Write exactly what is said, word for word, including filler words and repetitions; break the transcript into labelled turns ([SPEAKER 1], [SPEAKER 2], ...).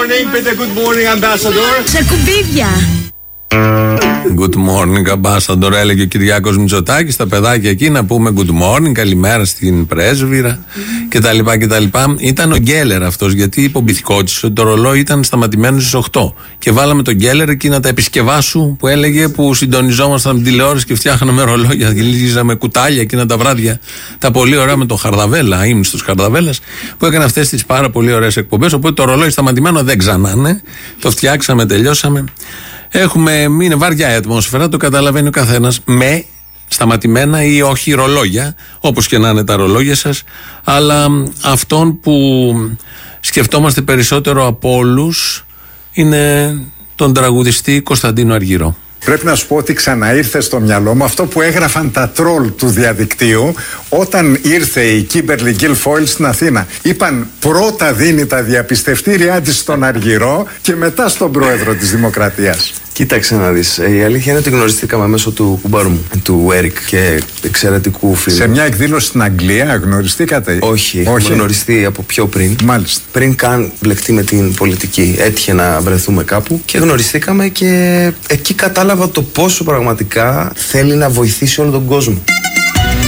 [SPEAKER 1] morning, πείτε good morning, ambassador.
[SPEAKER 2] Σε κουμπίδια.
[SPEAKER 3] Good morning, ambassador, έλεγε ο Κυριάκος Μητσοτάκης στα παιδάκια εκεί, να πούμε good morning, καλημέρα στην πρέσβυρα κτλ. κτλ. Ήταν ο Γκέλερ αυτός, γιατί υπομυθικότης ότι το ρολόι ήταν σταματημένο στις οκτώ. Και βάλαμε τον Γκέλερ εκεί να τα επισκευάσου που έλεγε, που συντονιζόμασταν με τηλεόραση και φτιάχναμε ρολόγια, γυρίζαμε κουτάλια εκείνα τα βράδια. Τα πολύ ωραία με τον Χαρδαβέλα, ύμνηστος Χαρδαβέλας, που έκανε αυτές τις πάρα πολύ ωραίες εκπομπές. Οπότε το ρολόι σταματημένο δεν ξανάνε. Το φτιάξαμε, τελειώσαμε. Έχουμε, είναι βαριά η ατμόσφαιρα, το καταλαβαίνει ο καθένας, με σταματημένα ή όχι ρολόγια, όπως και να είναι τα ρολόγια σας, αλλά αυτόν που σκεφτόμαστε περισσότερο από όλους είναι τον τραγουδιστή Κωνσταντίνο Αργυρό.
[SPEAKER 4] Πρέπει να σου πω ότι ξαναήρθε στο μυαλό μου αυτό που έγραφαν τα τρόλ του διαδικτύου όταν ήρθε η Κίμπερλι Γκίλφοιλ στην Αθήνα. Είπαν πρώτα δίνει τα διαπιστευτήριά της στον Αργυρό και μετά στον πρόεδρο της Δημοκρατίας.
[SPEAKER 5] Κοίταξε να δεις, η αλήθεια είναι ότι γνωριστήκαμε μέσω του κουμπάρου μου, του Έρικ, και εξαιρετικού φίλου.
[SPEAKER 4] Σε μια εκδήλωση στην Αγγλία γνωριστήκατε?
[SPEAKER 5] Όχι,
[SPEAKER 4] Όχι.
[SPEAKER 5] έχουμε γνωριστεί από πιο πριν.
[SPEAKER 4] Μάλιστα.
[SPEAKER 5] Πριν καν μπλεχτεί με την πολιτική. Έτυχε να βρεθούμε κάπου και γνωριστήκαμε και εκεί κατάλαβα το πόσο πραγματικά θέλει να βοηθήσει όλο τον κόσμο.